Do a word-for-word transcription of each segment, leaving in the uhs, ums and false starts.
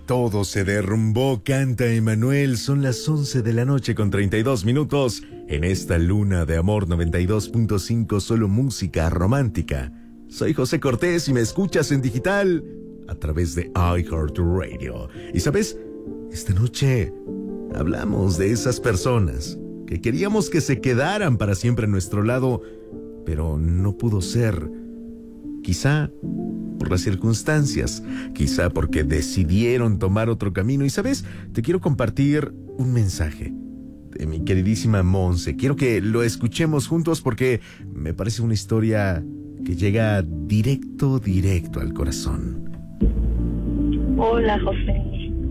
Todo se derrumbó, canta Emanuel. Son las once de la noche con treinta y dos minutos. En esta luna de amor noventa y dos punto cinco, solo música romántica. Soy José Cortés y me escuchas en digital a través de iHeartRadio. Y sabes, esta noche hablamos de esas personas que queríamos que se quedaran para siempre a nuestro lado, pero no pudo ser. Quizá por las circunstancias, quizá porque decidieron tomar otro camino. Y sabes, te quiero compartir un mensaje de mi queridísima Monse. Quiero que lo escuchemos juntos porque me parece una historia que llega directo, directo al corazón. Hola, José.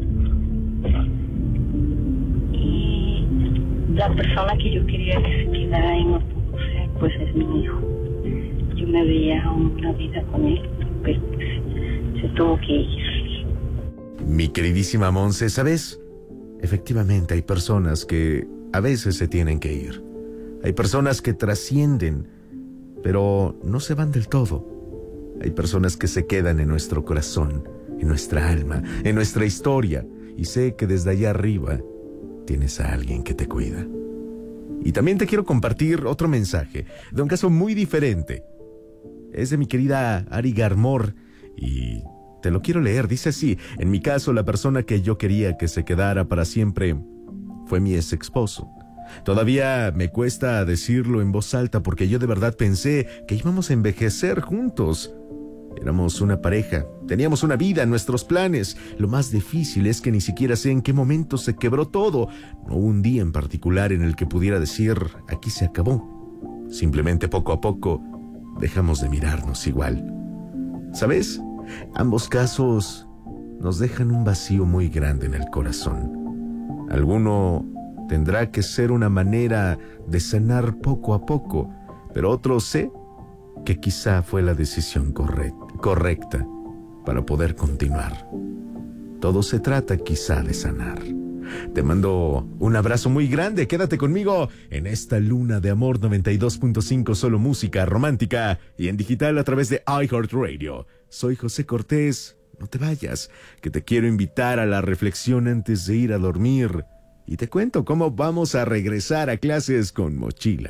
Y la persona que yo quería que se quedara y no pudo ser, pues es mi hijo. Yo me veía una vida con él, pero pues se tuvo que ir. Mi queridísima Monse, ¿sabes? Efectivamente hay personas que a veces se tienen que ir. Hay personas que trascienden, pero no se van del todo. Hay personas que se quedan en nuestro corazón, en nuestra alma, en nuestra historia. Y sé que desde allá arriba tienes a alguien que te cuida. Y también te quiero compartir otro mensaje de un caso muy diferente. Es de mi querida Ari Garmor y te lo quiero leer. Dice así: en mi caso, la persona que yo quería que se quedara para siempre fue mi ex esposo. Todavía me cuesta decirlo en voz alta porque yo de verdad pensé que íbamos a envejecer juntos. Éramos una pareja, teníamos una vida, nuestros planes. Lo más difícil es que ni siquiera sé en qué momento se quebró todo. No hubo un día en particular en el que pudiera decir, aquí se acabó. Simplemente poco a poco dejamos de mirarnos igual. ¿Sabes? Ambos casos nos dejan un vacío muy grande en el corazón. Alguno tendrá que ser una manera de sanar poco a poco, pero otro sé que quizá fue la decisión corre- correcta para poder continuar. Todo se trata quizá de sanar. Te mando un abrazo muy grande. Quédate conmigo en esta luna de amor noventa y dos punto cinco, solo música romántica y en digital a través de iHeartRadio. Soy José Cortés. No te vayas, que te quiero invitar a la reflexión antes de ir a dormir. Y te cuento cómo vamos a regresar a clases con mochila.